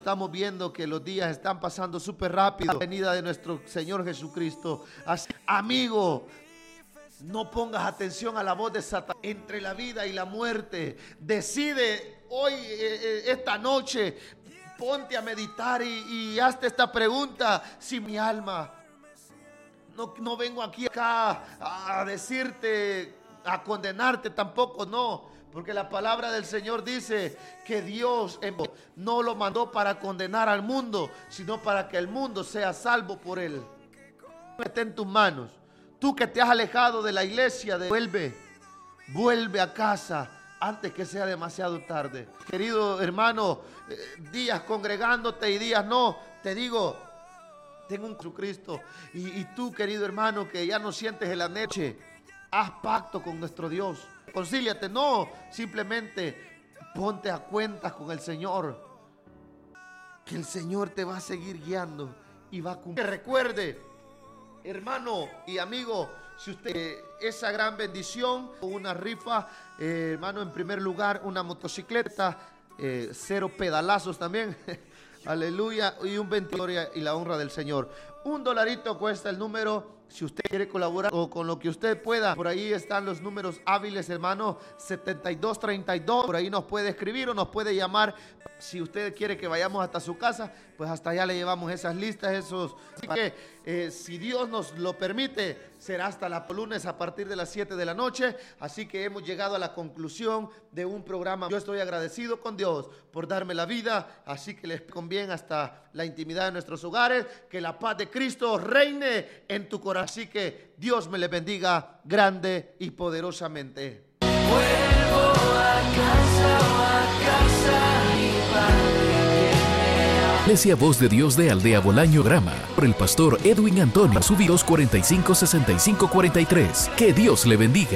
Estamos viendo que los días están pasando súper rápido. La venida de nuestro Señor Jesucristo. Así, amigo, no pongas atención a la voz de Satanás. Entre la vida y la muerte, decide hoy, esta noche, ponte a meditar y hazte esta pregunta. Si mi alma, no vengo acá a decirte, a condenarte tampoco, no. Porque la palabra del Señor dice que Dios no lo mandó para condenar al mundo, sino para que el mundo sea salvo por él. Está en tus manos. Tú que te has alejado de la iglesia, vuelve a casa antes que sea demasiado tarde. Querido hermano, días congregándote y días no, te digo, tengo un Jesucristo. Y tú, querido hermano, que ya no sientes el anhelo, haz pacto con nuestro Dios. Concíliate, no, simplemente ponte a cuentas con el Señor, que el Señor te va a seguir guiando y va a cumplir. Recuerde, hermano y amigo, si usted esa gran bendición, una rifa, hermano, en primer lugar una motocicleta, 0 pedalazos también, aleluya, y un gloria y la honra del Señor. $1 cuesta el número. Si usted quiere colaborar o con lo que usted pueda, por ahí están los números hábiles, hermano, 7232. Por ahí nos puede escribir o nos puede llamar. Si usted quiere que vayamos hasta su casa, pues hasta allá le llevamos esas listas, esos. Así que si Dios nos lo permite, será hasta el lunes a partir de las 7 de la noche. Así que hemos llegado a la conclusión de un programa. Yo estoy agradecido con Dios por darme la vida. Así que les conviene hasta la intimidad de nuestros hogares. Que la paz de Cristo reine en tu corazón. Así que Dios me les bendiga grande y poderosamente. Vuelvo a casa, mi padre. Iglesia Voz de Dios de Aldea Bolaño Grama, por el pastor Edwin Antonio, Subidos 456543. Que Dios le bendiga.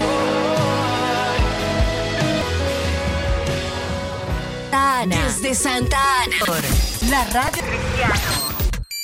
Desde Santa Ana, la radio cristiana.